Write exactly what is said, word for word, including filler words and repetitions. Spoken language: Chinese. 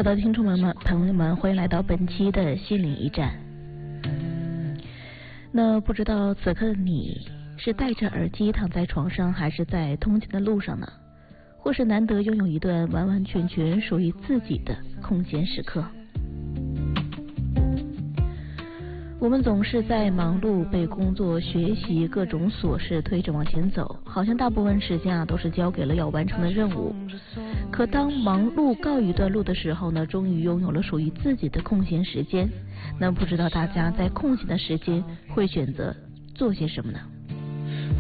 好的，听众们们朋友们，欢迎来到本期的心灵驿站。那不知道此刻的你是戴着耳机躺在床上，还是在通勤的路上呢？或是难得拥有一段完完全全属于自己的空闲时刻？我们总是在忙碌，被工作、学习各种琐事推着往前走，好像大部分时间啊都是交给了要完成的任务。可当忙碌告一段落的时候呢，终于拥有了属于自己的空闲时间。那不知道大家在空闲的时间会选择做些什么呢？